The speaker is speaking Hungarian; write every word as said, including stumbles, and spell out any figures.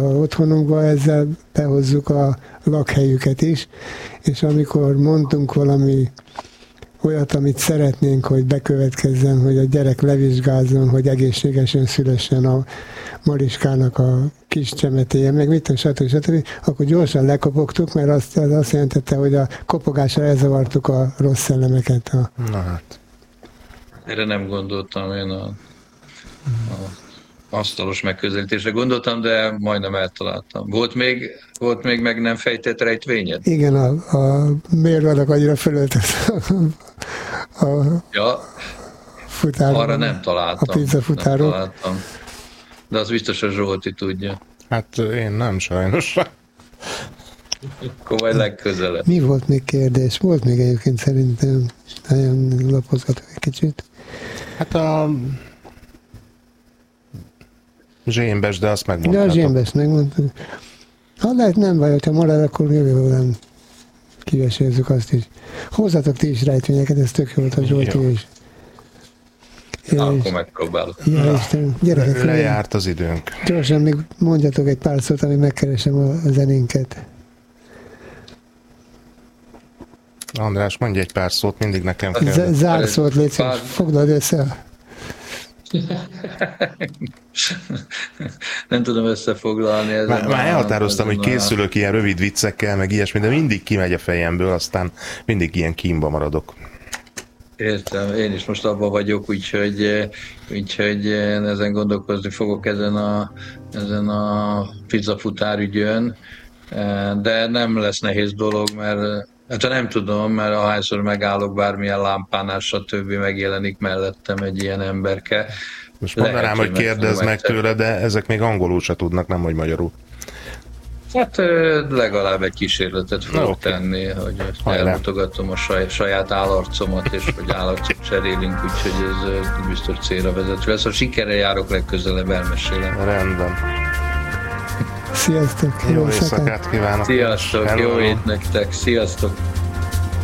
A otthonunkba ezzel behozzuk a lakhelyüket is, és amikor mondtunk valami olyat, amit szeretnénk, hogy bekövetkezzen, hogy a gyerek levizsgázzon, hogy egészségesen szülessen a Mariskának a kis csemetéje, meg mit tudom, stb. stb., akkor gyorsan lekopogtuk, mert azt, az azt jelentette, hogy a kopogásra elzavartuk a rossz szellemeket. A... Na hát. Erre nem gondoltam, én a, a asztalos megközelítésre gondoltam, de majdnem eltaláltam. Volt még, volt még meg nem fejtett rejtvényed? Igen, a, a mérvadak annyira fölöltött a, a ja, futáron, arra nem találtam. A pizzafutáron. Nem találtam. De az biztos a Zsolti tudja. Hát én nem sajnos. Akkor majd legközelebb. Mi volt még kérdés? Volt még egyébként szerintem. Nagyon lapozgatok egy kicsit. Hát a zsémbes, de azt megmondhatom. De a zsémbes megmondtuk. Ha lehet, nem baj, hogyha marad, akkor jövőben kivesézzük azt is. Hozzatok ti is rejtvényeket, ez tök jó volt a Zsolti is. Ja, akkor megpróbálok. Ja, Isten, gyerekek, lejárt az időnk. Gyorsan még mondjatok egy pár szót, ami megkeresem a zenénket. András, mondj egy pár szót, mindig nekem kell. Zárszót, légy szíves, foglald össze. Nem tudom összefoglalni. Már, már elhatároztam, hogy készülök a... ilyen rövid viccekkel, meg ilyesmi, de mindig kimegy a fejemből, aztán mindig ilyen kínba maradok. Értem, én is most abban vagyok, úgyhogy, úgyhogy ezen gondolkozni fogok ezen a, ezen a pizzafutárügyön, de nem lesz nehéz dolog, mert hát nem tudom, mert ahányszor megállok bármilyen lámpánál, stb. Megjelenik mellettem egy ilyen emberke. Most mondanám, hogy kérdeznek tőle, de ezek még angolul se tudnak, nem hogy magyarul. Hát legalább egy kísérletet fogok no, okay. tenni, hogy elmutogatom a saj, saját állarcomat, és hogy állarcot cserélünk, úgyhogy ez biztos célra vezető lesz. Ha sikerrel járok, legközelebb elmesélem. Rendben. Sziasztok! Jó éjszakát kívánok! Sziasztok! Hello. Jó hét nektek! Sziasztok!